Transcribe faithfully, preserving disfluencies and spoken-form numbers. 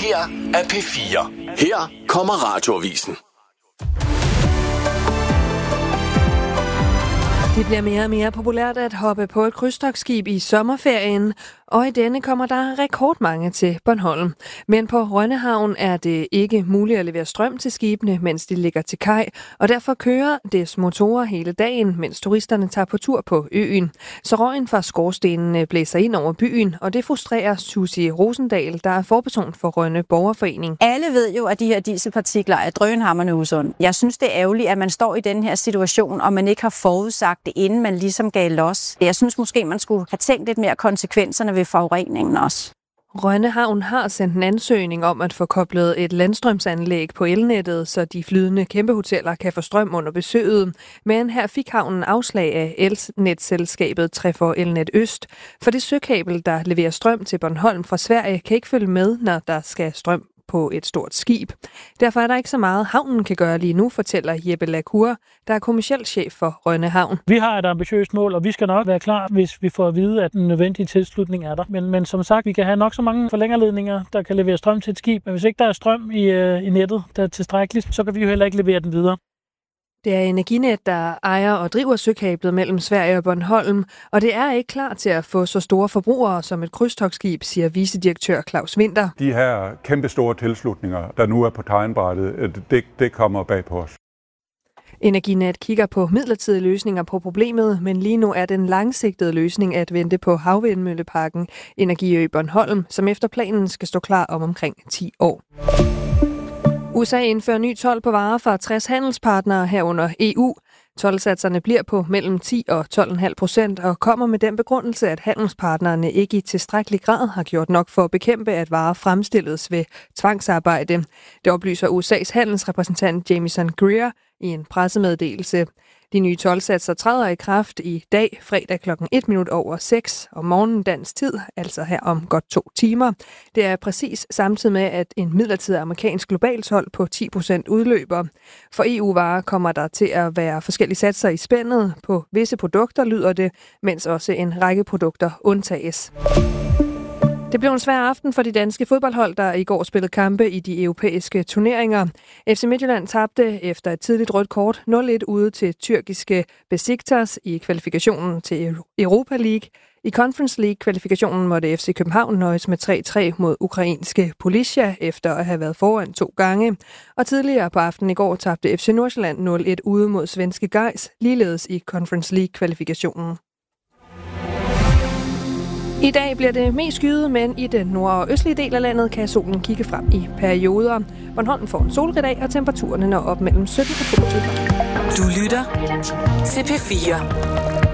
her er P fire. Her kommer Radioavisen. Det bliver mere og mere populært at hoppe på et krydstogtskib i sommerferien, og i denne kommer der rekordmange til Bornholm. Men på Rønnehavn er det ikke muligt at levere strøm til skibene, mens de ligger til kaj, og derfor kører dets motorer hele dagen, mens turisterne tager på tur på øen. Så røgen fra skorstenene blæser ind over byen, og det frustrerer Susie Rosendal, der er forperson for Rønne Borgerforening. Alle ved jo, at de her dieselpartikler er drønhamrende usunde. Jeg synes, det er ærgerligt, at man står i den her situation, og man ikke har forudsagt det, inden man ligesom gav los. Jeg synes måske, man skulle have tænkt lidt mere konsekvenserne ved forureningen også. Rønnehavn har sendt en ansøgning om at få koblet et landstrømsanlæg på elnettet, så de flydende kæmpehoteller kan få strøm under besøget. Men her fik havnen afslag af elnetselskabet Trefor Elnet Øst, for det søkabel, der leverer strøm til Bornholm fra Sverige, kan ikke følge med, når der skal strøm på et stort skib. Derfor er der ikke så meget, havnen kan gøre lige nu, fortæller Jeppe Lacour, der er kommerciel chef for Rønne Havn. Vi har et ambitiøst mål, og vi skal nok være klar, hvis vi får at vide, at den nødvendige tilslutning er der. Men, men som sagt, vi kan have nok så mange forlængerledninger, der kan levere strøm til et skib. Men hvis ikke der er strøm i, øh, i nettet, der er tilstrækkeligt, så kan vi jo heller ikke levere den videre. Det er Energinet, der ejer og driver søkablet mellem Sverige og Bornholm, og det er ikke klar til at få så store forbrugere som et krydstogtskib, siger vicedirektør Claus Winter. De her kæmpe store tilslutninger, der nu er på tegnbrættet, det, det kommer bag på os. Energinet kigger på midlertidige løsninger på problemet, men lige nu er den langsigtede løsning at vente på havvindmølleparken Energiø Bornholm, som efter planen skal stå klar om omkring ti år. U S A indfører ny told på varer fra tres handelspartnere herunder E U. Toldsatserne bliver på mellem ti og tolv komma fem procent og kommer med den begrundelse, at handelspartnerne ikke i tilstrækkelig grad har gjort nok for at bekæmpe, at varer fremstilles ved tvangsarbejde. Det oplyser U S A's handelsrepræsentant Jamieson Greer i en pressemeddelelse. De nye toldsatser træder i kraft i dag, fredag klokken et minut over seks om morgenen dansk tid, altså her om godt to timer. Det er præcis samtidig med, at en midlertidig amerikansk global told på ti procent udløber. For E U-varer kommer der til at være forskellige satser i spændet. På visse produkter lyder det, mens også en række produkter undtages. Det blev en svær aften for de danske fodboldhold, der i går spillede kampe i de europæiske turneringer. F C Midtjylland tabte efter et tidligt rødt kort nul et ude til tyrkiske Besiktas i kvalifikationen til Europa League. I Conference League-kvalifikationen måtte F C København nøjes med tre tre mod ukrainske Polisia efter at have været foran to gange. Og tidligere på aftenen i går tabte F C Nordsjælland nul et ude mod svenske Gais, ligeledes i Conference League-kvalifikationen. I dag bliver det mest skyet, men i den nord- og østlige del af landet kan solen kigge frem i perioder. Bornholm får en solrig dag, og temperaturerne når op mellem sytten og toogtyve grader. Du lytter til P fire.